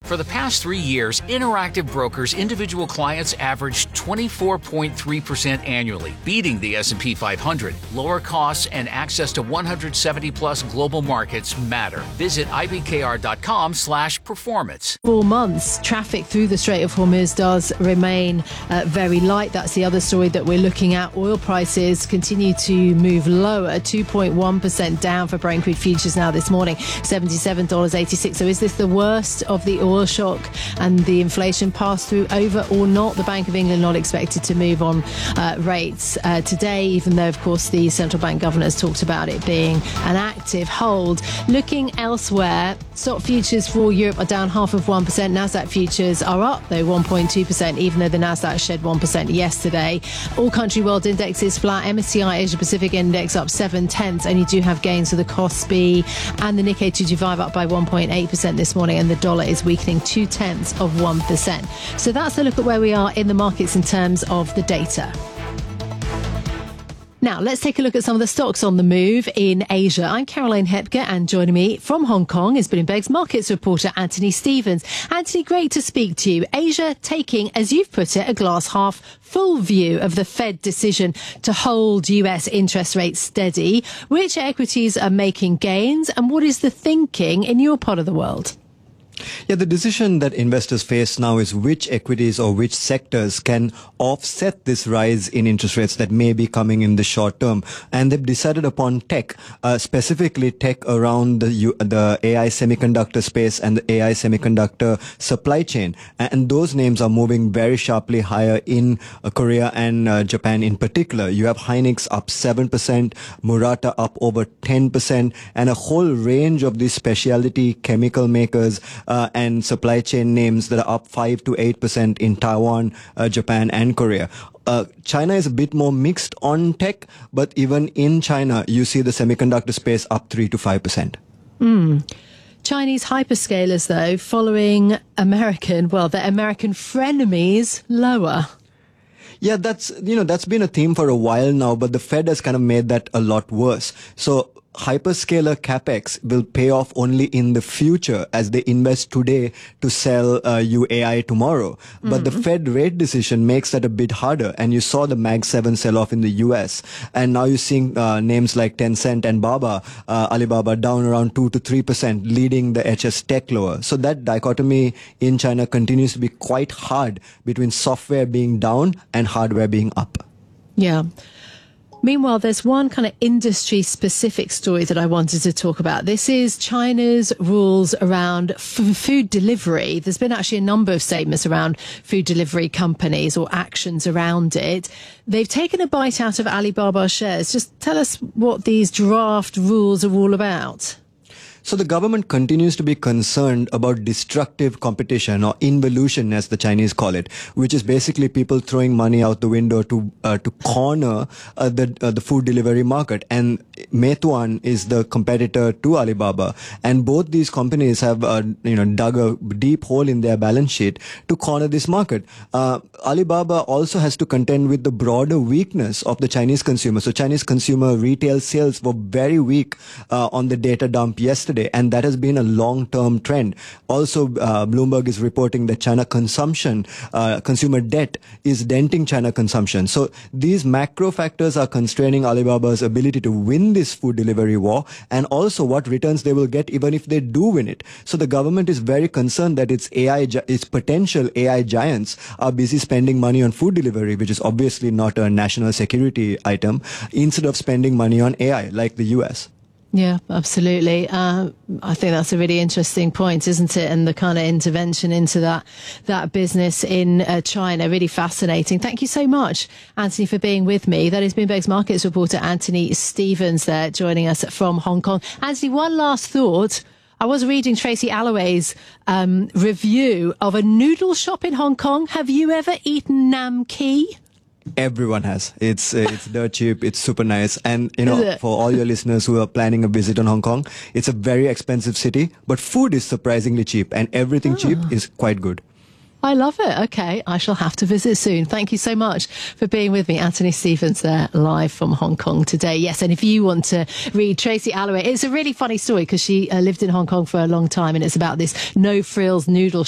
For the past 3 years, Interactive Brokers individual clients averaged 24.3% annually, beating the S&P 500. Lower costs and access to 170-plus global markets matter. Visit ibkr.com/performance. 4 months, traffic through the Strait of Hormuz does remain very light. That's the other story that we're looking at. Oil prices continue to move lower, 2.1% down for Brent crude futures now this morning, $77.86. So is this the worst of the oil shock and the inflation pass-through over or not? The Bank of England not expected to move on rates today, even though, of course, the central bank governor has talked about it being an active hold. Looking elsewhere, stock futures for Europe are down 0.5%. Nasdaq futures are up, though, 1.2%, even though the Nasdaq shed 1% yesterday. All country world indexes flat. MSCI Asia Pacific Index up 0.7. Only do have gains for the KOSPI and the Nikkei 225 up by 1.8% this morning, and the dollar is weakening 0.2%. So that's a look at where we are in the markets in terms of the data. Now, let's take a look at some of the stocks on the move in Asia. I'm Caroline Hepker, and joining me from Hong Kong is Bloomberg's markets reporter Anthony Stevens. Anthony, great to speak to you. Asia taking, as you've put it, a glass half full view of the Fed decision to hold US interest rates steady. Which equities are making gains, and what is the thinking in your part of the world? Yeah, the decision that investors face now is which equities or which sectors can offset this rise in interest rates that may be coming in the short term. And they've decided upon tech, specifically tech around the AI semiconductor space and the AI semiconductor supply chain. And those names are moving very sharply higher in Korea and Japan in particular. You have Hynix up 7%, Murata up over 10%, and a whole range of these specialty chemical makers and supply chain names that are up 5 to 8% in Taiwan, Japan, and Korea. China is a bit more mixed on tech, but even in China, you see the semiconductor space up 3 to 5%. Chinese hyperscalers, though, following their American frenemies lower. Yeah, that's been a theme for a while now, but the Fed has kind of made that a lot worse. So hyperscaler capex will pay off only in the future as they invest today to sell you AI tomorrow. But the Fed rate decision makes that a bit harder. And you saw the Mag 7 sell-off in the US. And now you're seeing names like Tencent and Alibaba down around 2 to 3%, leading the HS Tech lower. So that dichotomy in China continues to be quite hard between software being down and hardware being up. Yeah. Meanwhile, there's one kind of industry-specific story that I wanted to talk about. This is China's rules around food delivery. There's been actually a number of statements around food delivery companies or actions around it. They've taken a bite out of Alibaba shares. Just tell us what these draft rules are all about. So the government continues to be concerned about destructive competition, or involution as the Chinese call it, which is basically people throwing money out the window to corner the food delivery market. And Meituan is the competitor to Alibaba, and both these companies have dug a deep hole in their balance sheet to corner this market. Alibaba also has to contend with the broader weakness of the Chinese consumer. So Chinese consumer retail sales were very weak on the data dump yesterday, and that has been a long-term trend. Also, Bloomberg is reporting that China consumption, consumer debt is denting China consumption. So these macro factors are constraining Alibaba's ability to win this food delivery war, and also what returns they will get even if they do win it. So the government is very concerned that its potential AI giants are busy spending money on food delivery, which is obviously not a national security item, instead of spending money on AI like the US. Yeah, absolutely. I think that's a really interesting point, isn't it? And the kind of intervention into that business in China, really fascinating. Thank you so much, Anthony, for being with me. That is Bloomberg's markets reporter Anthony Stevens there, joining us from Hong Kong. Anthony, one last thought. I was reading Tracy Alloway's review of a noodle shop in Hong Kong. Have you ever eaten Nam Kee? Everyone has. It's dirt cheap. It's super nice. And, for all your listeners who are planning a visit on Hong Kong, it's a very expensive city, but food is surprisingly cheap, and everything cheap is quite good. I love it. Okay, I shall have to visit soon. Thank you so much for being with me. Anthony Stevens there, live from Hong Kong today. Yes, and if you want to read Tracy Alloway, it's a really funny story because she lived in Hong Kong for a long time, and it's about this no-frills noodle